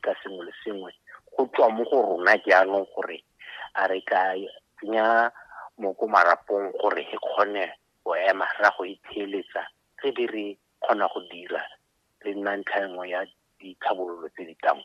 ka sengwe le sengwe go tswa mo go rona jaanong gore a re ka tsenya mo ko marapong gore e kgone go ema ra go itheeletsa re di re kgona go dira le nna ntlha nngwe ya ditlhabololo tse di tlang.